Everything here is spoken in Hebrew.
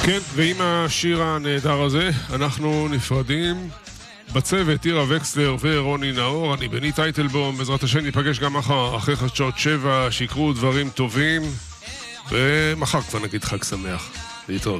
כן, ועם השיר הנהדר הזה אנחנו נפרדים. בצוות עירה וקסלר ורוני נאור, אני בני טייטלבום. בעזרת השם ניפגש גם מחר אחרי חדשות 7, שיקרו דברים טובים, ומחר כבר נגיד חג שמח. להתראות.